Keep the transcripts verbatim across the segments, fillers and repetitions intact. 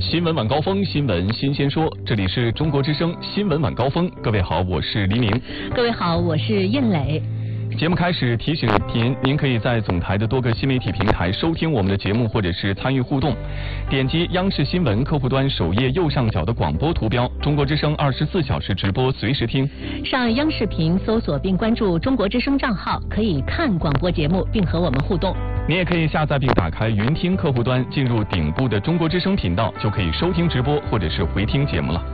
新闻晚高峰，新闻新鲜说，这里是中国之声新闻晚高峰。各位好，我是黎明。 各位好，我是燕磊。 节目开始提醒您，您可以在总台的多个新媒体平台收听我们的节目，或者是参与互动。点击央视新闻客户端首页右上角的广播图标，中国之声二十四小时直播，随时听。 上央视频搜索并关注中国之声账号，可以看广播节目并和我们互动。 你也可以下载并打开云听客户端，进入顶部的中国之声频道，就可以收听直播或者是回听节目了。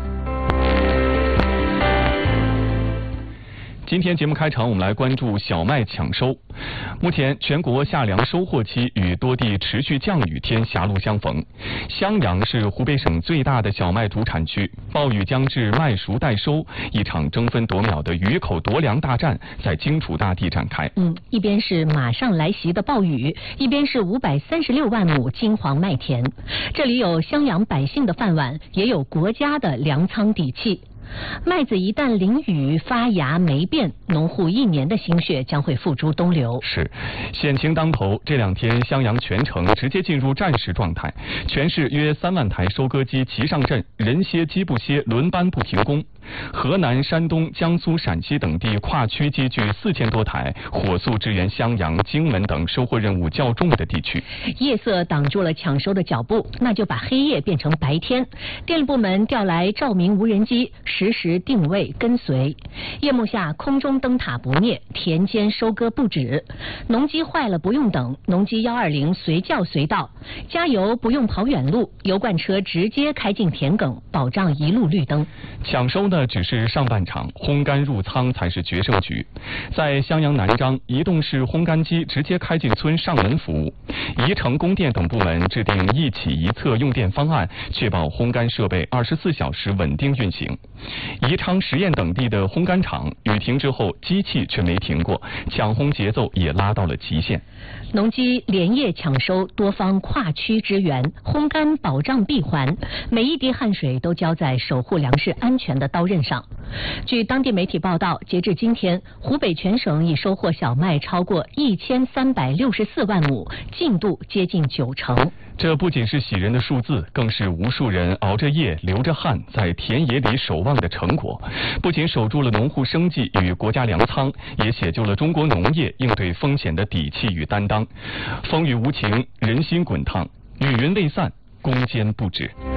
今天节目开场，我们来关注小麦抢收。目前全国夏粮收获期与多地持续降雨天狭路相逢。襄阳是湖北省最大的小麦主产区，暴雨将至，麦熟待收，一场争分夺秒的鱼口夺粮大战在荆楚大地展开。 嗯，一边是马上来袭的暴雨，一边是五百三十六万亩金黄麦田。这里有襄阳百姓的饭碗，也有国家的粮仓底气。麦子一旦淋雨发芽霉变，农户一年的心血将会付诸东流。 是，险情当头，这两天襄阳全城直接进入战时状态，全市约三万台收割机齐上阵，人歇机不歇，轮班不停工。河南、山东、江苏、陕西等地跨区集聚四千多台，火速支援襄阳、荆门等收获任务较重的地区。 夜色挡住了抢收的脚步，那就把黑夜变成白天。电力部门调来照明无人机，实时定位跟随。夜幕下，空中灯塔不灭，田间收割不止。农机坏了不用等，农机幺二零随叫随到。加油不用跑远路，油罐车直接开进田埂，保障一路绿灯。 抢收呢只是上半场，烘干入仓才是决胜局。在襄阳南章，移动式烘干机直接开进村上门服务。宜城供电等部门制定一起一测用电方案，确保烘干设备二十四小时稳定运行。宜昌十堰等地的烘干厂雨停之后，机器却没停过，抢烘节奏也拉到了极限。 农机连夜抢收，多方跨区支援，烘干保障闭环，每一滴汗水都浇在守护粮食安全的刀刃上。据当地媒体报道，截至今天，湖北全省已收获小麦超过一千三百六十四万亩，进度接近九成。 这不仅是喜人的数字，更是无数人熬着夜、流着汗在田野里守望的成果。不仅守住了农户生计与国家粮仓，也写就了中国农业应对风险的底气与担当。风雨无情，人心滚烫，雨云未散，攻坚不止。